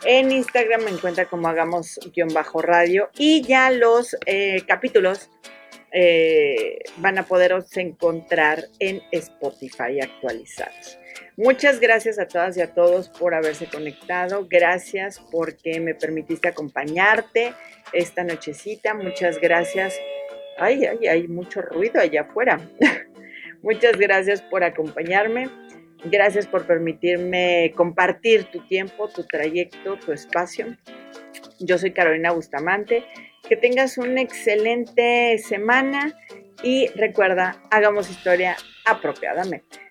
En Instagram me encuentra como hagamos-radio y ya los capítulos van a poderos encontrar en Spotify actualizados. Muchas gracias a todas y a todos por haberse conectado. Gracias porque me permitiste acompañarte esta nochecita. Muchas gracias. Ay, hay mucho ruido allá afuera. Muchas gracias por acompañarme. Gracias por permitirme compartir tu tiempo, tu trayecto, tu espacio. Yo soy Carolina Bustamante. Que tengas una excelente semana y recuerda, hagamos historia apropiadamente.